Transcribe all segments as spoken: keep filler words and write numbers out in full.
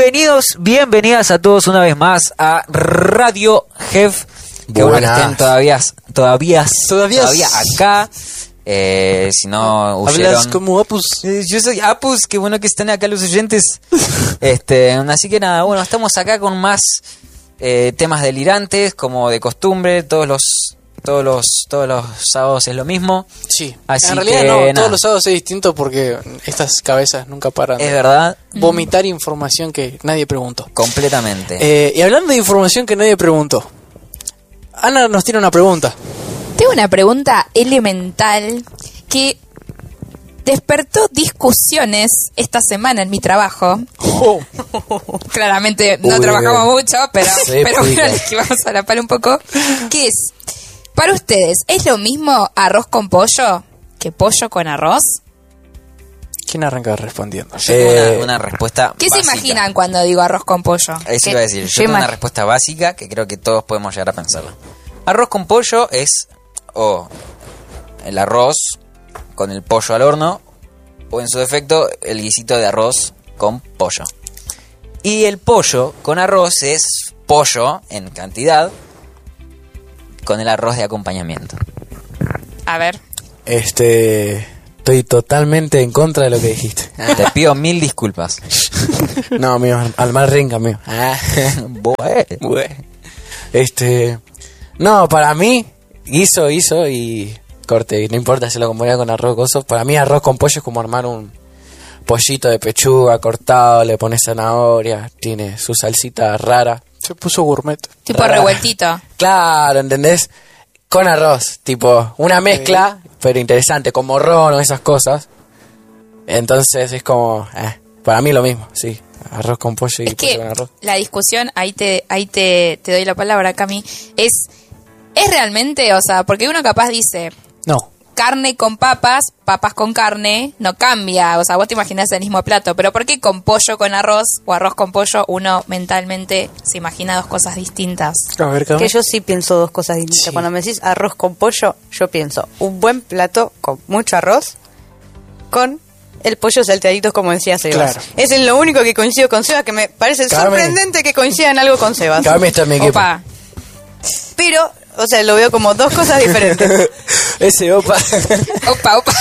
Bienvenidos, bienvenidas a todos una vez más a Radio Jef. Que bueno que estén todavía, todavía, todavía, todavía acá. Eh, si no huyeron. Hablas como Apus. Eh, yo soy Apus, qué bueno que estén acá los oyentes. este, así que nada, bueno, estamos acá con más eh, temas delirantes, como de costumbre, todos los todos los todos los sábados es lo mismo. Sí. Así en realidad que, no, nada. todos los sábados es distinto porque estas cabezas nunca paran. Es verdad. Vomitar información que nadie preguntó. Completamente. Eh, y hablando de información que nadie preguntó, Ana nos tiene una pregunta. Tengo una pregunta elemental que despertó discusiones esta semana en mi trabajo. Oh. Claramente no Uy, trabajamos mucho, pero, sí, pero bueno, que vamos a la pala un poco. ¿Qué es? Para ustedes, ¿es lo mismo arroz con pollo que pollo con arroz? ¿Quién arranca respondiendo? Yo tengo Eh, una, una respuesta ¿Qué básica. se imaginan cuando digo arroz con pollo? Eso ¿Qué- iba a decir. Yo qué tengo una ima- respuesta básica que creo que todos podemos llegar a pensarla. Arroz con pollo es o el arroz con el pollo al horno, o en su defecto el guisito de arroz con pollo. Y el pollo con arroz es pollo en cantidad con el arroz de acompañamiento. A ver. Este... Estoy totalmente en contra de lo que dijiste. Te pido mil disculpas. No, mío, al mal rinca, mío. Ah, bueno. Este... No, para mí, guiso, guiso y corte. No importa si lo componía con arroz gozo. Para mí arroz con pollo es como armar un pollito de pechuga cortado, le pones zanahoria, tiene su salsita rara. Se puso gourmet. Tipo Rara. revueltito. Claro, ¿entendés? Con arroz, tipo, una mezcla, pero interesante, con morrón o esas cosas. Entonces es como, eh, para mí lo mismo, sí. Arroz con pollo y Es pollo que con arroz. la discusión, ahí te ahí te, te doy la palabra, Cami, es, es realmente, o sea, porque uno capaz dice No. carne con papas, papas con carne, no cambia, o sea, vos te imaginás el mismo plato, pero ¿por qué con pollo con arroz o arroz con pollo uno mentalmente se imagina dos cosas distintas? A ver, Cami. Que yo sí pienso dos cosas distintas. Sí. Cuando me decís arroz con pollo, yo pienso un buen plato con mucho arroz con el pollo salteadito, como decía Sebas. Claro. Es en lo único que coincido con Sebas, que me parece Carmen. sorprendente que coincida en algo con Sebas. Cami está en mi equipo. Opa, Pero, o sea, lo veo como dos cosas diferentes. Ese opa. opa, opa.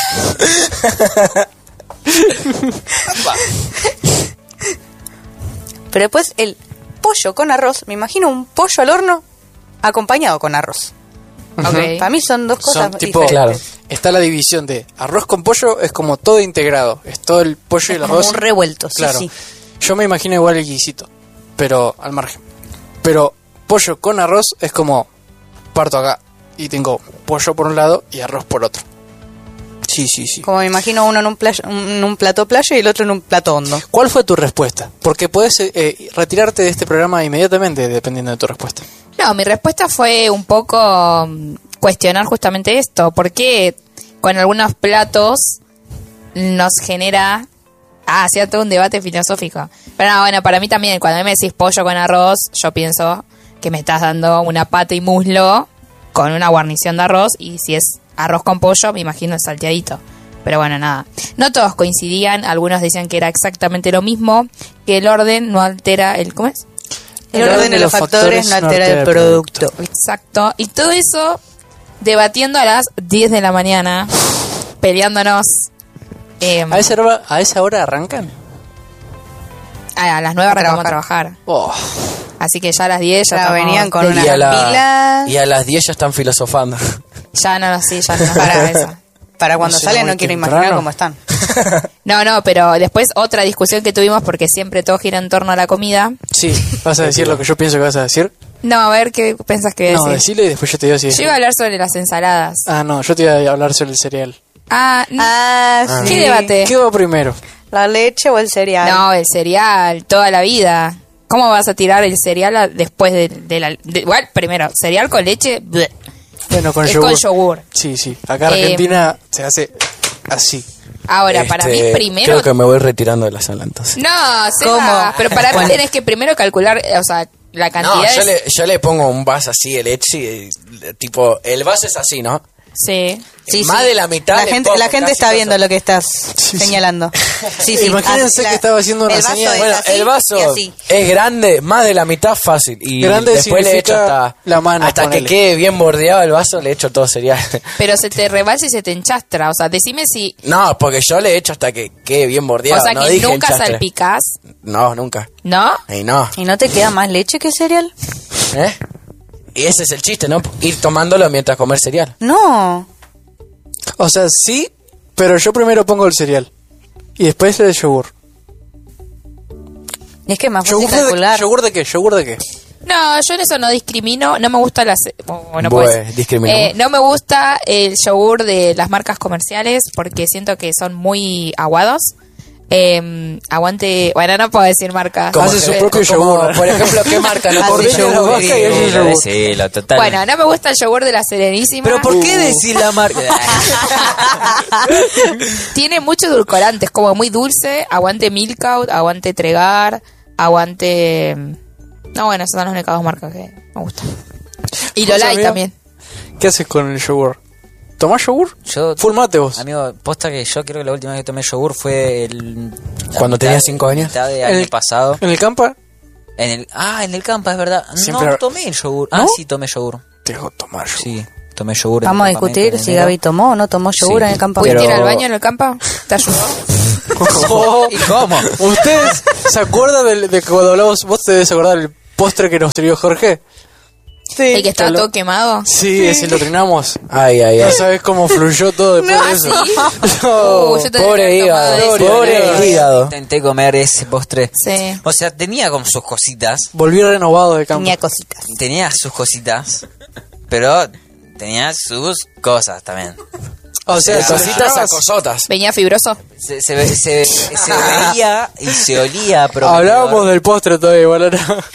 Pero después el pollo con arroz, me imagino un pollo al horno acompañado con arroz. Ok. Para mí son dos cosas Son tipo, diferentes. Claro. está la división de arroz con pollo, es como todo integrado. Es todo el pollo y el Como arroz. un revuelto, sí, Claro. sí. Yo me imagino igual el guisito, pero al margen. Pero pollo con arroz es como parto acá y tengo pollo por un lado y arroz por otro. Sí, sí, sí. Como me imagino uno en un, playa- en un plato playa y el otro en un plato hondo. ¿Cuál fue tu respuesta? Porque puedes eh, retirarte de este programa inmediatamente dependiendo de tu respuesta. No, mi respuesta fue un poco mm, cuestionar justamente esto. ¿Por qué con algunos platos nos genera... Ah, hacía todo un debate filosófico. Pero no, bueno, para mí también, cuando a mí me decís pollo con arroz, yo pienso que me estás dando una pata y muslo con una guarnición de arroz. Y si es arroz con pollo, me imagino el salteadito. Pero bueno, nada. No todos coincidían. Algunos decían que era exactamente lo mismo, que el orden no altera el... ¿Cómo es? El, orden de los factores no altera el producto. Exacto. Y todo eso debatiendo a las diez de la mañana, peleándonos. eh, ¿A esa hora, a esa hora arrancan? a, a las nueve A arrancamos a trabajar. trabajar. Oh, Así que ya a las diez ya Ya estamos venían con de- una Y a, la- pila. y a las diez ya están filosofando. Ya no, sí, ya no para eso. Para cuando No será salen muy no quiero temprano. imaginar cómo están. No, no, pero después otra discusión que tuvimos, porque siempre todo gira en torno a la comida. sí, ¿vas a decir lo que yo pienso que vas a decir? No, a ver, ¿qué pensás que voy a No, decir? decilo y después yo te digo si... Yo iba a hablar sobre las ensaladas. Ah, no, yo te iba a hablar sobre el cereal. Ah, n- Ah, ¿qué sí. debate? ¿Qué va primero? ¿La leche o el cereal? No, el cereal, toda la vida. ¿Cómo vas a tirar el cereal a- después de, de la... de- igual, primero, cereal con leche, bleh. Bueno, con Es yogur. con yogur. Sí, sí. Acá en Eh, Argentina se hace así. Ahora, para mí Este, primero... Creo que me voy retirando de la sala entonces. No, Seba, ¿Cómo? pero para mí Bueno. tenés que primero calcular, eh, o sea, la cantidad No, yo es... le, yo le pongo un vaso así de leche y, eh, tipo, el vaso es así, ¿no? Sí. Sí, Más sí. de la mitad. La le gente, pongo la gente casi está todo. viendo lo que estás sí. señalando. Sí, sí. Imagínense Ah, que estaba haciendo una el vaso señal. es Bueno, así el y vaso así. es grande, más de la mitad fácil. Y Grande después le echo significa hasta, la mano, hasta que ponele. quede bien bordeado el vaso, le echo todo cereal. Pero se te rebalsa y se te enchastra. O sea, decime si... No, porque yo le echo hasta que quede bien bordeado. O sea, no que dije nunca enchastre. salpicás, No, nunca. ¿no? Y no. ¿Y no te queda más leche que cereal? ¿Eh? Y ese es el chiste, ¿no? Ir tomándolo mientras comer cereal. No. O sea, sí, pero yo primero pongo el cereal. Y después el yogur. Y es que es más fácil ¿Yogur de, calcular. ¿Yogur de qué? ¿Yogur de qué? No, yo en eso no discrimino. No me gusta las... Bueno, Pues, pues, discriminamos. eh, no me gusta el yogur de las marcas comerciales porque siento que son muy aguados. Eh, aguante... Bueno, no puedo decir marcas. Como Hace que- su propio como, yogur. Por ejemplo, ¿qué marca? No Hace Cordero, yogur. la vaca y Sí, el sí, yogur. Sí, lo total. Bueno, no me gusta el yogur de la Serenísima. Pero ¿por qué decir la marca? Tiene mucho edulcorante, es como muy dulce. Aguante Milkout, aguante Tregar, aguante... No, bueno, esas son las únicas dos marcas que me gustan. Y ¿Vos, Lolai amigo? también. ¿Qué haces con el yogur? ¿Tomás yogur? Yo, Full mate vos. amigo, posta que yo creo que la última vez que tomé yogur fue el... la Cuando mitad tenía de- cinco años. mitad de En año el- pasado. ¿En el campa? En el, ah, en el campo, es verdad. Siempre- No tomé el yogur. Ah, ¿No? sí, tomé yogur. Te hago tomar yogur. Sí, tomé yogur. en Vamos a el campamento discutir en si enero. Gaby tomó o no tomó yogur Sí. en el campo. Pero- ¿Pudiste ir al baño en el campo? ¿Te ayudó? ¿Y cómo? ¿Ustedes se acuerdan del- de, que cuando hablamos? ¿Vos te debes acordar del postre que nos tiró Jorge? ¿El que estaba Lo- todo quemado? Sí, ese lo trinamos. Ay, ay, No ay. sabes cómo fluyó todo después de eso. No. Uh, yo tendría Pobre que haber hígado, tomado ese. pobre hígado. Intenté comer ese postre. Sí. O sea, tenía como sus cositas. Volví renovado de campo. Tenía cositas. Tenía sus cositas. Pero tenía sus cosas también. O sea, De se cositas a llenabas- cosotas. ¿Venía fibroso? Se, se, ve- se, se veía y se olía. Pero Hablábamos del postre todavía, igual ahora.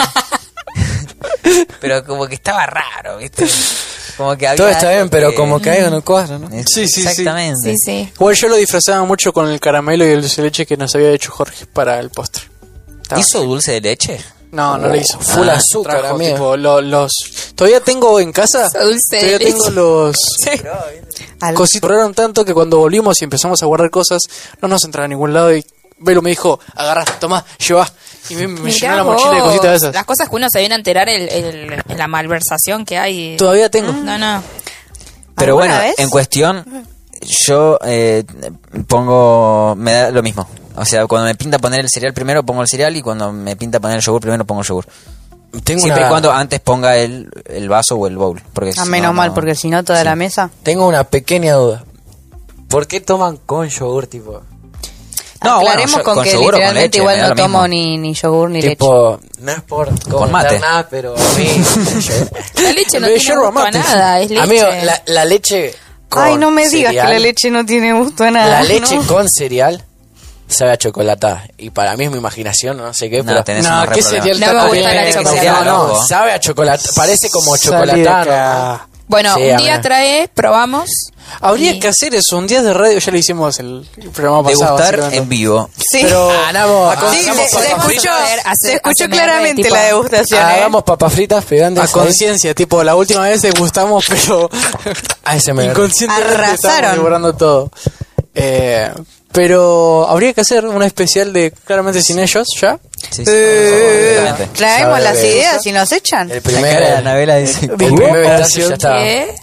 Pero como que estaba raro, ¿viste? Como que había Todo está algo bien, pero que- como que hay un cuadro, ¿no? Es- Sí, sí, sí. Exactamente. Sí, sí. Igual yo lo disfrazaba mucho con el caramelo y el dulce de leche que nos había hecho Jorge para el postre. Estaba- ¿Hizo dulce de leche? No, no lo hizo. Full Ah, azúcar, trajo, amigo. tipo, lo- los... Todavía tengo en casa. Hizo dulce de Todavía leche. tengo los... Al- Cositas duraron tanto que cuando volvimos y empezamos a guardar cosas, no nos entraba a ningún lado y Velo me dijo, agarrá, tomá, llevá. Y me, me Mirá llenó la mochila de vos, cositas de esas. Las cosas que uno se viene a enterar el, el- en la malversación que hay. Todavía tengo. No, no. Pero ¿Alguna bueno, vez? en cuestión, yo eh, pongo, me da lo mismo. O sea, cuando me pinta poner el cereal primero, pongo el cereal, y cuando me pinta poner el yogur primero, pongo el yogur. Tengo Siempre una, y cuando antes ponga el, el vaso o el bowl. Porque Ah, si menos no, mal, no- porque si no, toda Sí. la mesa. tengo una pequeña duda. ¿Por qué toman con yogur, tipo? No, bueno, Aclaremos yo- con, con que yogur o con literalmente leche, igual me da no lo tomo mismo. ni, ni yogur ni tipo, no es por comentar mate. nada, pero a mí... La leche no Me tiene yerba gusto a mate. nada, es leche. Amigo, la, la leche con Ay, no me digas cereal, que la leche no tiene gusto a nada. La leche ¿no? con cereal sabe a chocolatada. Y para mí es mi imaginación, no sé qué, No, pero... tenés No, un re ¿qué problema. cereal No está me gusta comiendo? la Tiene que ser chocolatada. cereal no, rojo. sabe a chocolate, parece como Salí de chocolatada. acá. Bueno, Sí, un amigo. día trae, probamos. Habría y- que hacer eso. Un día de radio ya lo hicimos el, el programa pasado. Degustar básicamente. en vivo. Sí. Pero Ganamos, Sí, hagamos se, se papas escuchó, fritas. Hacer- se escuchó A S M R claramente tipo- la degustación. ¿eh? Hagamos papas fritas pegantes a conciencia, tipo, la última vez degustamos, pero A S M R. inconscientemente Arrasaron. estábamos devorando todo. Eh, pero habría que hacer una especial de claramente sin ellos, ¿ya? Sí, sí, Eh, obviamente. Traemos Sabe las de ideas y nos echan. El La cara de primer, Anabela dice... el primer vistazo ya está. ¿Qué?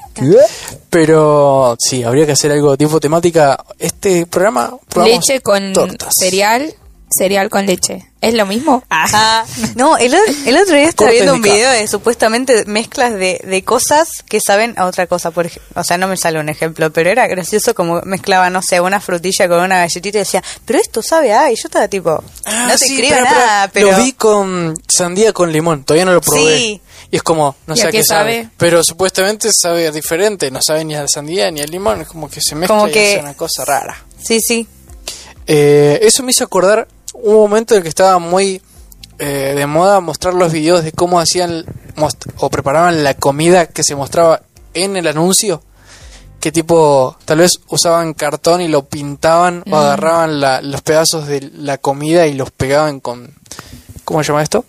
Pero sí, habría que hacer algo tipo temática. Este programa, probamos Leche con tortas. cereal, cereal con leche. ¿Es lo mismo? Ajá. No, el, o- el otro día estaba Cortes viendo de un carne. video de supuestamente mezclas de, de cosas que saben a otra cosa. Por ej- o sea, no me sale un ejemplo, pero era gracioso como mezclaba, no sé, una frutilla con una galletita y decía, pero esto sabe a... Y yo estaba tipo, Ah, no te sí, escribo espera, nada, espera. pero... Lo vi con sandía con limón, todavía no lo probé. Sí. Y es como, no ¿Y sé a a qué qué sabe. sabe? Pero supuestamente sabe diferente, no sabe ni a la sandía ni al limón, es como que se mezcla Como y que- hace una cosa rara. Sí, sí. Eh, eso me hizo acordar un momento en el que estaba muy eh, de moda mostrar los videos de cómo hacían most- o preparaban la comida que se mostraba en el anuncio. Que tipo, tal vez usaban cartón y lo pintaban o agarraban la- los pedazos de la comida y los pegaban con, ¿cómo se llama esto?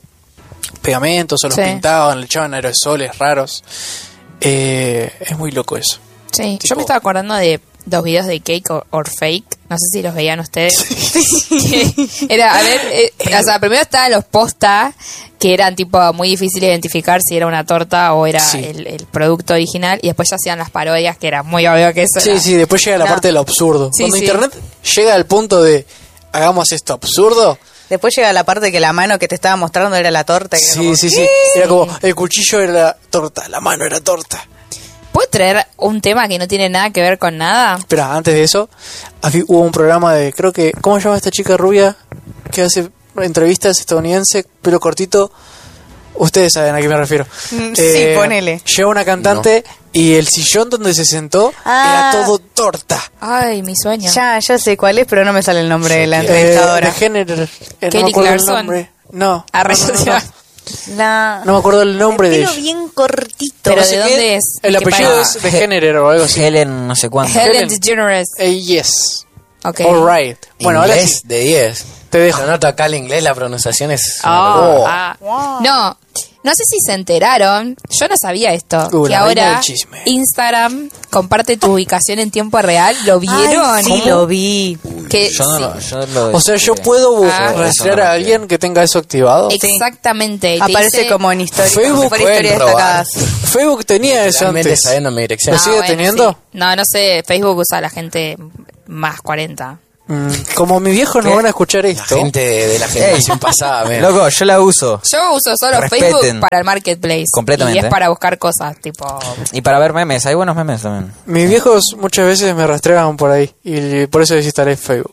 Pegamentos, o los Sí. pintaban, le echaban aerosoles raros. Eh, es muy loco eso. Sí, Tipo- yo me estaba acordando de dos videos de Cake or, or Fake. No sé si los veían ustedes. Que era, a ver, eh, o sea, primero estaban los posta, que eran tipo muy difícil de identificar si era una torta o era Sí. el, el producto original. Y después ya hacían las parodias, que era muy obvio que eso Sí, era- sí, después llega la No. parte del absurdo. Sí, Cuando sí. internet llega al punto de hagamos esto absurdo. Después llega la parte que la mano que te estaba mostrando era la torta. Y era Sí, como, sí, sí. Era como el cuchillo era la torta, la mano era torta. ¿Puedo traer un tema que no tiene nada que ver con nada? Espera, antes de eso, habí- hubo un programa de, creo que, ¿cómo se llama esta chica rubia que hace entrevistas estadounidense, pelo cortito? Ustedes saben a qué me refiero. Mm, sí, ponele. Lleva una cantante y el sillón donde se sentó Ah. era todo torta. Ay, mi sueño. Ya, ya sé cuál es, pero no me sale el nombre de la Eh, entrevistadora. de género. eh, no Kelly me acuerdo el Clarkson. nombre. No. Arre, no, no, no, o sea, no. La... No me acuerdo el nombre de pelo ella. bien cortito. Pero No ¿de sé dónde qué. es? El ¿Qué apellido país? es de género o algo así. Helen, no sé cuánto. Helen Helen. DeGeneres. Eh, yes. Ok. All right. Bueno, ahora Inglés sí, de diez. te dejo. Yo noto acá el inglés, la pronunciación es... Oh, Oh. ah. No, no sé si se enteraron. Yo no sabía esto. Uh, que la reina ahora del chisme. Instagram comparte tu ubicación en tiempo real. ¿Lo vieron? Ay, sí, lo vi. Que Yo no, sí. lo- yo lo O sea, yo desactivé. puedo Ah. rastrear Eso no a alguien que tenga eso activado. Exactamente. y te Aparece dice- como en historia. Facebook como si fuera pueden historias robar. destacadas. Facebook tenía eso Realmente antes. sabiendo mi dirección. ¿Lo sigue bueno, teniendo? sí. No, no sé. Facebook usa a la gente más cuarenta. Mm, como mis viejos no ¿Qué? van a escuchar La esto. gente de la generación pasada, ven. Loco, yo la uso. Yo uso solo Respeten. Facebook para el marketplace. Completamente. Y es para buscar cosas, tipo... Y para ver memes, hay buenos memes también. Mis viejos muchas veces me rastreaban por ahí. Y por eso desinstalé Facebook.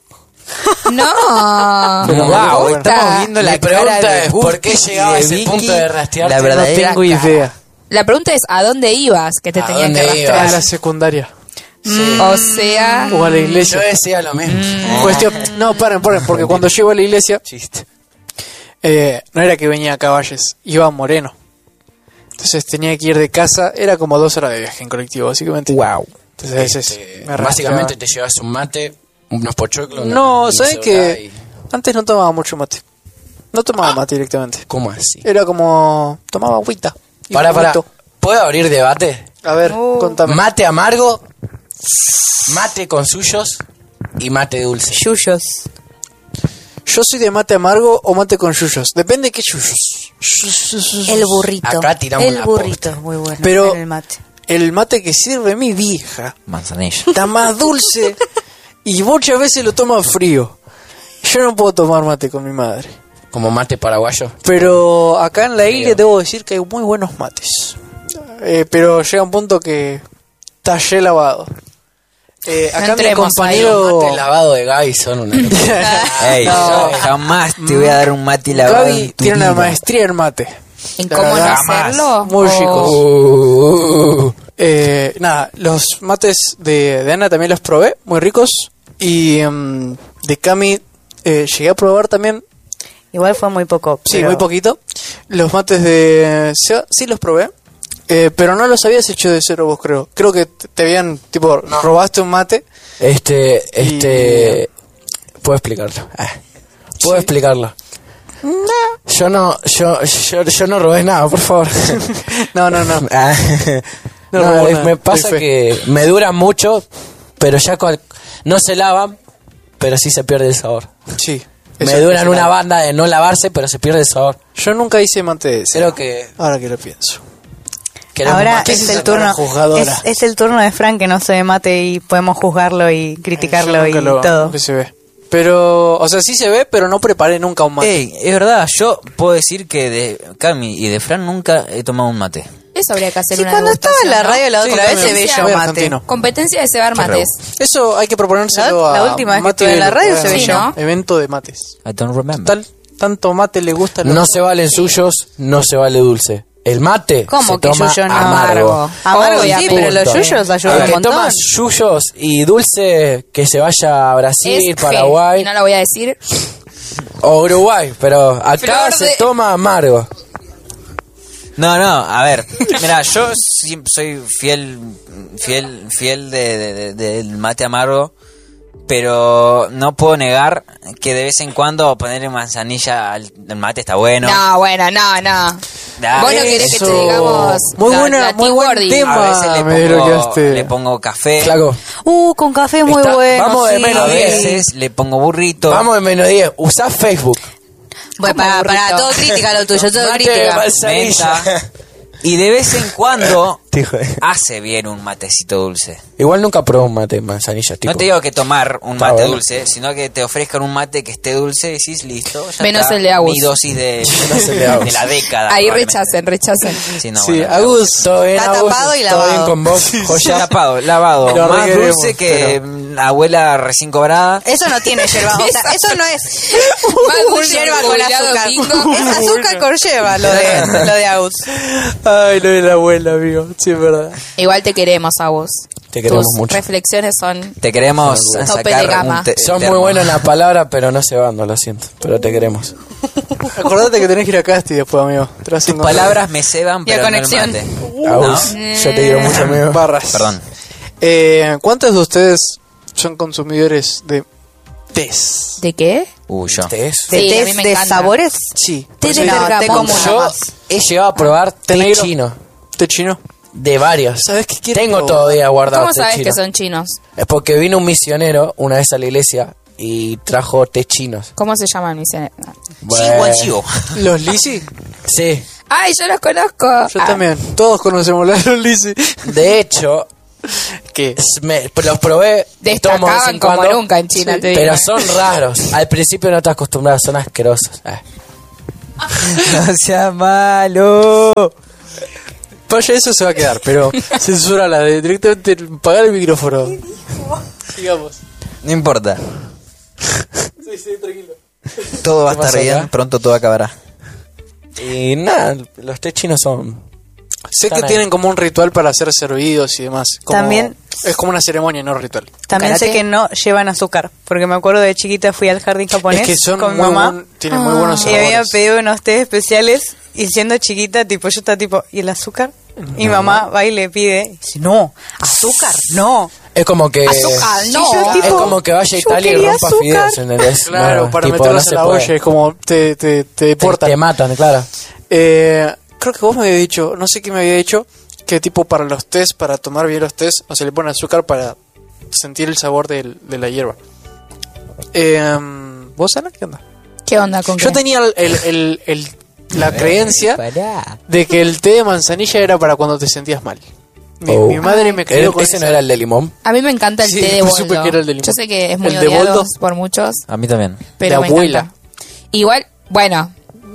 No. Pero Wow, bueno, estamos viendo la Mi pregunta cara de es, ¿por qué Gusti y llegaba a de ese Vicky? punto de rastrearte? La No verdadera tengo cara. idea. La pregunta es, ¿a dónde ibas que te ¿A tenían que dónde ibas? A rastrear? la secundaria. O sea... O a la Yo iglesia. decía lo mismo. Cuestión. No, paren, paren, porque cuando llego a la iglesia, Chiste. eh, no era que venía a Caballes, iba a Moreno. Entonces tenía que ir de casa, era como dos horas de viaje en colectivo, básicamente. Wow. Entonces ese Este, es, me básicamente rastreaba. te llevas un mate, unos pochoclos. una No, ¿sabes soda que y- antes no tomaba mucho mate? No tomaba mate directamente. ¿Cómo así? Era como... Tomaba agüita. y Para, para. juguito. ¿Puedo abrir debate? A ver, Uh. contame. Mate amargo, mate con suyos y mate dulce. Yuyos. Yo soy de mate amargo o mate con yuyos. Depende de qué yuyos. El burrito. Acá tiramos el la burrito es muy bueno. Pero- en el mate. El mate que sirve mi vieja Manzanilla. está más dulce y muchas veces lo toma frío. Yo no puedo tomar mate con mi madre. Como mate paraguayo. Pero acá en la isla debo decir que hay muy buenos mates. Eh, pero llega un punto que está re lavado. Eh, acá mi entremos Los compañero mates lavados de Gaby son una locura. Ey, No. yo jamás te voy a dar un mate lavado Gaby en tu tiene una vida. maestría en mate. ¿En cómo no verdad, hacerlo? Muy O- chicos. Uh, Eh, nada, los mates de, de Ana también los probé, muy ricos. Y mm, de Cami eh, llegué a probar también, Igual fue muy poco. sí, pero- muy poquito. Los mates de Seba, sí los probé. Eh, pero no los habías hecho de cero vos, creo. Creo que te te habían, tipo, robaste un mate. Este, este... Puedo explicarlo. Ah, Puedo Sí. explicarlo. Yo no, yo, yo, yo no robé nada, por favor. No, no, no. Ah, No no, robó es- nada, me doy pasa fe. que me dura mucho, pero ya cual- no se lavan, pero sí se pierde el sabor. Sí. Me eso- duran eso una era. banda de no lavarse, pero se pierde el sabor. Yo nunca hice mate de cero. Creo que Ahora que lo pienso. queremos Ahora más que es se el saca la turno. juzgadora. Es, es el turno de Frank que no se ve mate y podemos juzgarlo y criticarlo Yo y nunca lo- todo. nunca se ve. Pero, o sea, sí se ve, pero no preparé nunca un mate. Ey, es verdad, yo puedo decir que de Cami y de Fran nunca he tomado un mate. Eso habría que hacer Sí, una cuando estaba en la degustación, radio la Sí, otra vez también. se ve Sí, yo muy mate. argentino. ¿no? Competencia de cebar mates. Eso hay que proponérselo La- a la última vez que Mate estuve en la radio Velo, se ve Sí, yo. ¿no? Evento de mates. I don't remember. Tal, tanto mate le gusta. a los- No se valen suyos, no se vale dulce. El mate ¿Cómo se que toma yuyo no? amargo. Amargo sí, Obviamente. pero los yuyos ayudan El un que montón. toma yuyos y dulce, que se vaya a Brasil, Es G, Paraguay y no la voy a decir. o Uruguay, pero acá Flor se de- toma amargo. No, no, a ver, mira, yo sí soy fiel, fiel, fiel de, de- de- del mate amargo, pero no puedo negar que de vez en cuando ponerle manzanilla al, al mate está bueno. No, bueno, no, no. Ah, Vos no querés que te eso. digamos Muy la- buena- la muy buen T-Gordy. tema. A veces le me pongo, bloqueaste. le pongo café. Flaco, Uh, con café muy Está- bueno. vamos de sí. menos A diez. veces le pongo burrito. vamos en menos diez. Usá Facebook. Bueno, Como para, para, burrito. todo crítica lo tuyo, todo Mate, crítica. manzanilla. menta. Y de vez en cuando Hijo de- hace bien un matecito dulce. Igual nunca probé un mate de manzanilla, tipo. No te digo que tomar un Está mate bueno. dulce, sino que te ofrezcan un mate que esté dulce y decís, listo, ya Menos está, el de Agus. mi dosis de, Menos el de Agus. de la década. Ahí probablemente. rechacen, rechacen. Sí, no, Sí, bueno, Agus. Todo bien, Está Agus? tapado y ¿Todo lavado. bien con vos, Ya joya? tapado, lavado, Lo más requeremos, dulce que pero- mm, abuela recién cobrada. Eso no tiene yerba, o sea, eso no es Más dulce yerba que con jubilado azúcar. bingo. Es azúcar con yerba lo de, lo de Agus. Ay, lo de la abuela, amigo. Sí, es verdad. Igual te queremos, Agus. Te queremos Tus mucho. reflexiones son... Te queremos Tope sacar de gama. un te- Son muy termo. buenos en la palabra, pero no se van, no lo siento. Pero te queremos. Acordate que tenés que ir a Casti después, amigo. Te vas a Tus encontrar. palabras me ceban, Y a pero no el conexión. mate. Agus, yo te quiero mucho, amigo. Barras. Perdón. Eh, ¿Cuántos de ustedes son consumidores de tés? ¿De qué? Uh, yo. ¿Te es? ¿De Sí, a mí tés me de encanta. sabores? Sí. Té de Sí. bergamota. Té común. Yo Más. he llegado a probar té negro? chino. ¿Té chino? De varios. ¿Sabes qué quiero? Tengo todavía guardado ¿Cómo té sabes chino. que son chinos? Es porque vino un misionero una vez a la iglesia y trajo té chinos. ¿Cómo se llaman mis... Chihuahua, chihuahua. ¿Los Lisi? Sí. ¡Ay, yo los conozco! Yo Ah, también. Todos conocemos los Lisi. De hecho, ¿Qué? s- me- los probé. tomo de vez Destacaban en como cuando, nunca en China, Sí, te digo. Pero son raros. Al principio no te acostumbras, son asquerosos. Eh. No sea malo. Vaya, eso se va a quedar, pero censurala de directamente pagar el micrófono. Digamos. No importa. Sí, sí, tranquilo. Todo va a ¿Qué estar pasó bien, acá? pronto todo acabará. Y nada, los té chinos son... Sé Están que ahí. tienen como un ritual para ser servidos y demás. Como- También- Es como una ceremonia, no ritual. También ¿Karate? sé que no llevan azúcar, porque me acuerdo de chiquita fui al jardín japonés Es que son con mi muy mamá buen- tienen muy buenos y había sabores. pedido unos tés especiales y siendo chiquita, tipo, yo estaba tipo, ¿y el azúcar? Y mamá va y le pide, y dice, no, azúcar, no. Es como que... Azúcar, Y no. yo, Es tipo, como que vaya a yo Italia y quería rompa azúcar. fideos, ¿entendés? Claro, No, para tipo, meterlos no en se la puede. olla, es como te, te, te Te, deportan. te matan, claro. Eh, creo que vos me habías dicho, no sé qué me había dicho, que tipo para los tés, para tomar bien los tés, o se le pone azúcar para sentir el sabor del- de la hierba. Eh, ¿Vos, Ana, qué onda? ¿Qué onda con Yo qué? tenía el, el- el- el- la creencia Pará. de que el té de manzanilla era para cuando te sentías mal. Mi, Oh. mi madre me ¿Era- crió con ¿Ese esa- no era el de limón? A mí me encanta el Sí, té de después supe boldo. que era el de limón. Yo sé que es muy ¿El de odiado boldo? por muchos, A mí también. pero De me abuela. encanta. Igual, bueno.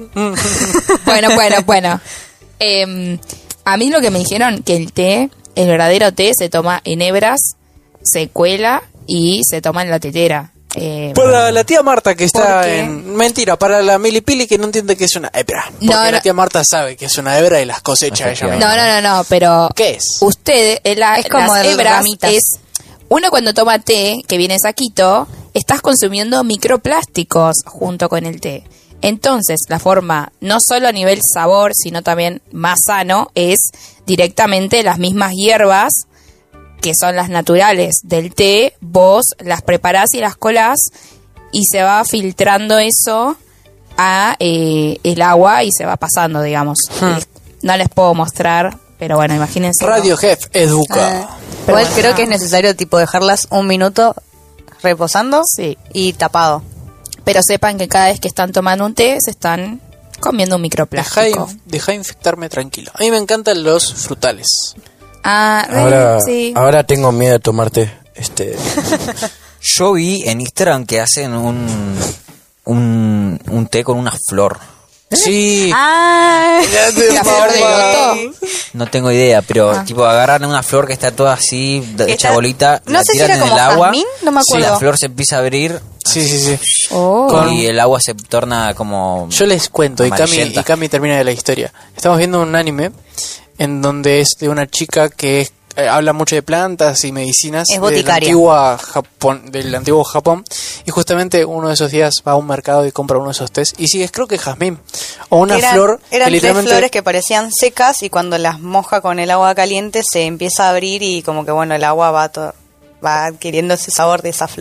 bueno, bueno, bueno. Em, a mí lo que me dijeron que el té, el verdadero té, se toma en hebras, se cuela y se toma en la tetera. Eh, Para la tía Marta que está ¿Por qué? en... Mentira, para la milipili que no entiende que es una hebra. Porque No, la no. tía Marta sabe que es una hebra y las cosecha ella misma. no, no, no, no, pero ¿Qué es? usted, eh, la- Es como las de hebras ramitas. es uno cuando toma té que viene saquito, estás consumiendo microplásticos junto con el té. Entonces, la forma, no solo a nivel sabor, sino también más sano, es directamente las mismas hierbas, que son las naturales del té, vos las preparás y las colás, y se va filtrando eso a eh, el agua y se va pasando, digamos. Eh, No les puedo mostrar, pero bueno, imagínense. Radio Jeff educa. Ah, Pero igual bueno, creo no. que es necesario tipo dejarlas un minuto reposando Sí. y tapado. Pero sepan que cada vez que están tomando un té, se están comiendo un Deja, microplástico. inf- deja infectarme tranquilo. A mí me encantan los frutales. Ah, eh, Ahora, sí. ahora tengo miedo de tomarte este... Yo vi en Instagram que hacen un, un, un té con una flor. Sí. Ah, La flor de loto. No tengo idea, pero Ah. tipo agarran una flor que está toda así, de- Que hecha está- bolita, no la sé si tiran era en como el agua. jazmín, no me Sí, acuerdo. la flor se empieza a abrir Sí, sí, sí. Oh. y el agua se torna como... Yo les cuento, y Cami, amarillenta. y Cami termina de la historia. Estamos viendo un anime en donde es de una chica que es- eh, habla mucho de plantas y medicinas Es del boticaria. antiguo Japón, del antiguo Japón. Y justamente uno de esos días va a un mercado y compra uno de esos tés. Y sí, es creo que jazmín. O una eran, flor eran que tres literalmente... flores que parecían secas y cuando las moja con el agua caliente se empieza a abrir y como que bueno, el agua va, to- va adquiriendo ese sabor de esa flor.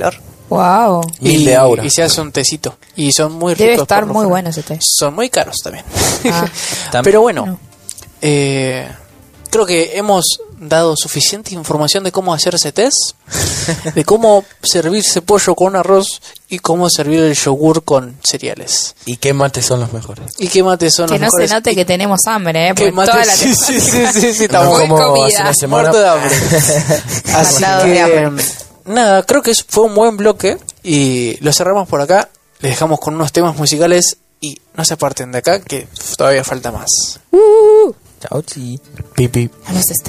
Wow. Mil y, de aura. y se hace un tecito. Y son muy ricos. Debe por estar lo muy general. bueno ese té. Son muy caros también. Ah. Tam- Pero bueno, Bueno. eh, creo que hemos dado suficiente información de cómo hacerse test, de cómo servirse pollo con arroz y cómo servir el yogur con cereales. ¿Y qué mates son los mejores? ¿Y qué mates son Que los no mejores? se note Y que tenemos hambre, ¿eh? qué Porque toda mates... la Sí, sí, sí, sí, sí, estamos Muy como comida. hace una semana. muertos de hambre. Así Matado de que, hambre. nada, creo que es- fue un buen bloque y lo cerramos por acá. Les dejamos con unos temas musicales y no se aparten de acá que todavía falta más. Chau, chi. Pipi. No nos estén.